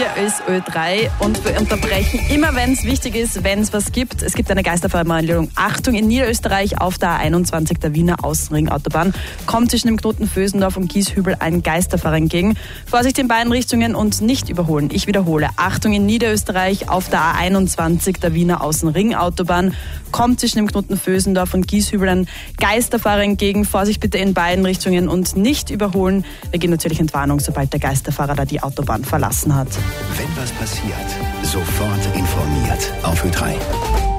Hier ist Ö3 und wir unterbrechen immer, wenn es wichtig ist, wenn es was gibt. Es gibt eine Geisterfahrermeldung. Achtung, in Niederösterreich auf der A21 der Wiener Außenringautobahn kommt zwischen dem Knoten Vösendorf und Gieshübel ein Geisterfahrer entgegen. Vorsicht in beiden Richtungen und nicht überholen. Ich wiederhole. Achtung, in Niederösterreich auf der A21 der Wiener Außenringautobahn kommt zwischen dem Knoten Vösendorf und Gieshübel ein Geisterfahrer entgegen. Vorsicht bitte in beiden Richtungen und nicht überholen. Wir geben natürlich Entwarnung, sobald der Geisterfahrer da die Autobahn verlassen hat. Wenn was passiert, sofort informiert auf Ö3.